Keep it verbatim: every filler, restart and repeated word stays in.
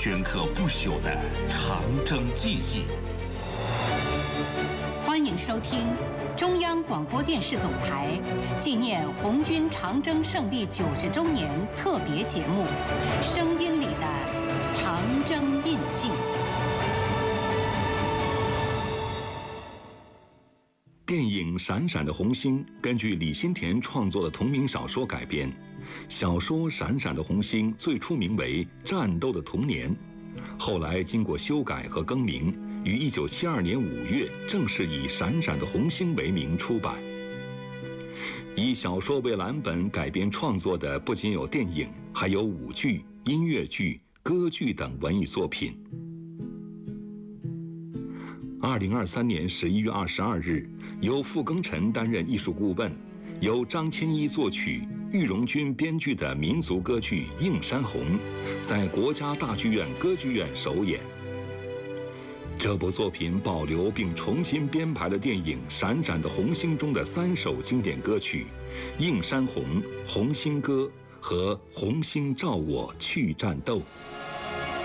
镌刻不朽的长征记忆。 欢迎收听中央广播电视总台纪念红军长征胜利九十周年特别节目《声音里的长征印记》。 电影《闪闪的红星》根据李新田创作的同名小说改编。小说《闪闪的红星》最初名为《战斗的童年》，后来经过修改和更名，于一九七二年五月正式以《闪闪的红星》为名出版。以小说为蓝本改编创作的不仅有电影，还有舞剧、音乐剧、歌剧等文艺作品。二零二三年十一月二十二日，由傅庚辰担任艺术顾问，由张千一作曲、郁荣军编剧的民族歌剧《映山红》在国家大剧院歌剧院首演。这部作品保留并重新编排了电影《闪闪的红星》中的三首经典歌曲《映山红》《红星歌》和《红星照我去战斗》。